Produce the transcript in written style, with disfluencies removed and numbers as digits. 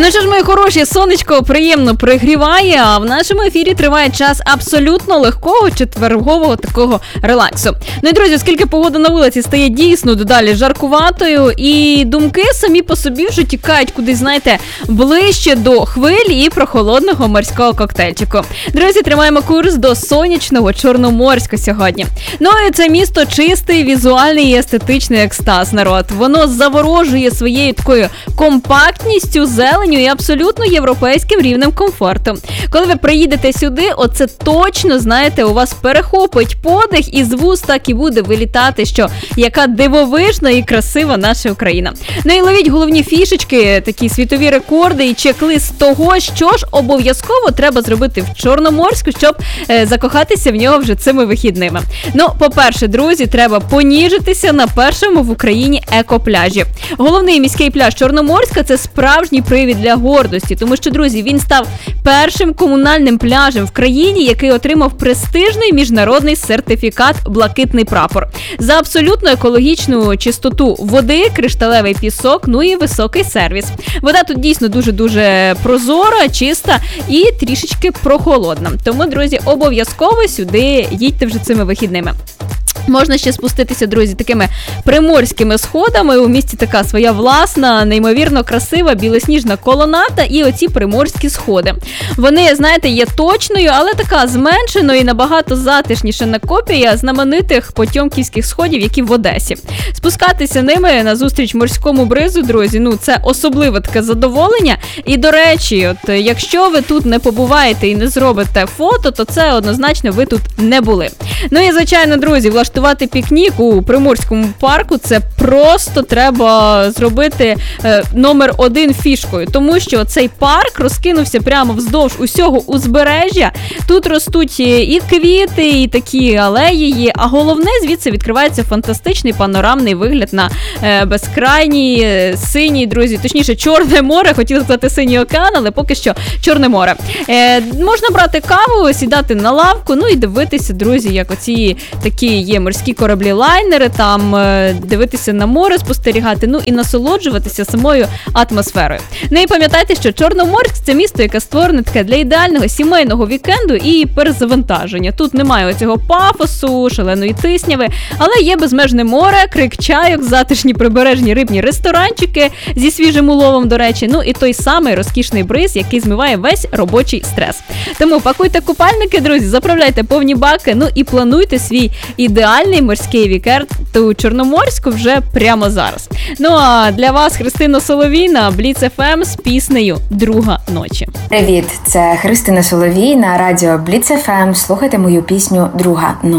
Ну що ж, мої хороші, сонечко приємно пригріває, а в нашому ефірі триває час абсолютно легкого четвергового такого релаксу. Ну і, друзі, оскільки погода на вулиці стає дійсно дедалі жаркуватою, і думки самі по собі вже тікають кудись, знаєте, ближче до хвиль і прохолодного морського коктейльчику. Друзі, тримаємо курс до сонячного Чорноморська сьогодні. Ну і це місто чистий, візуальний і естетичний екстаз, народ. Воно заворожує своєю такою компактністю, зеленю і абсолютно європейським рівнем комфорту. Коли ви приїдете сюди, оце точно, знаєте, у вас перехопить подих і з вуст так і буде вилітати, що яка дивовижна і красива наша Україна. Ну і ловіть головні фішечки, такі світові рекорди і чек-лист того, що ж обов'язково треба зробити в Чорноморську, щоб закохатися в нього вже цими вихідними. Ну, по-перше, друзі, треба поніжитися на першому в Україні екопляжі. Головний міський пляж Чорноморська – це справжній привід для гордості, тому що, друзі, він став першим комунальним пляжем в країні, який отримав престижний міжнародний сертифікат «Блакитний прапор» за абсолютно екологічну чистоту води, кришталевий пісок, ну і високий сервіс. Вода тут дійсно дуже-дуже прозора, чиста і трішечки прохолодна. Тому, друзі, обов'язково сюди їдьте вже цими вихідними. Можна ще спуститися, друзі, такими приморськими сходами. У місті така своя власна, неймовірно красива білосніжна колоната і оці приморські сходи. Вони, знаєте, є точною, але така зменшеною і набагато затишніша на копія знаменитих потьомківських сходів, які в Одесі. Спускатися ними назустріч морському бризу, друзі, ну це особливе таке задоволення. І, до речі, от якщо ви тут не побуваєте і не зробите фото, то це однозначно ви тут не були. Ну і, звичайно, друзі, влаштувати пікнік у Приморському парку – це просто треба зробити номер один фішкою, тому що цей парк розкинувся прямо вздовж усього узбережжя. Тут ростуть і квіти, і такі алеї, а головне, звідси відкривається фантастичний панорамний вигляд на безкрайній синій, друзі, точніше, Чорне море, хотіла сказати Синій океан, але поки що Чорне море. Можна брати каву, сідати на лавку, ну і дивитися, друзі, як оці такі є морські кораблі-лайнери, там дивитися на море, спостерігати, ну і насолоджуватися самою атмосферою. Ну і пам'ятайте, що Чорноморськ – це місто, яке створене таке для ідеального сімейного вікенду і перезавантаження. Тут немає оцього пафосу, шаленої тисняви, але є безмежне море, крик чайок, затишні прибережні рибні ресторанчики зі свіжим уловом, до речі, ну і той самий розкішний бриз, який змиває весь робочий стрес. Тому пакуйте купальники, друзі, заправляйте повні баки, ну і плануйте свій ідеальний морський вікенд у Чорноморську вже прямо зараз. Ну а для вас Христина Соловій на Бліц ФМ з піснею «Друга ночі». Привіт, це Христина Соловій на радіо Бліц ФМ. Слухайте мою пісню «Друга ночі».